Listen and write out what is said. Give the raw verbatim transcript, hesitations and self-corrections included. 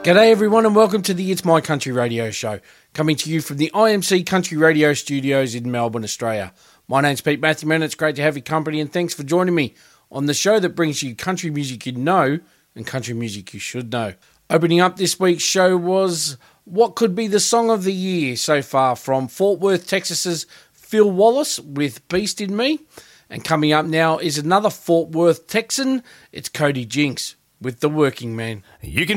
G'day everyone and welcome to the It's My Country Radio Show, coming to you from the I M C Country Radio Studios in Melbourne, Australia. My name's Pete Matthewman, it's great to have your company and thanks for joining me on the show that brings you country music you know and country music you should know. Opening up this week's show was what could be the song of the year so far from Fort Worth, Texas's Phil Wallace with Beast in Me. And coming up now is another Fort Worth Texan, it's Cody Jinks with The Working Man. You can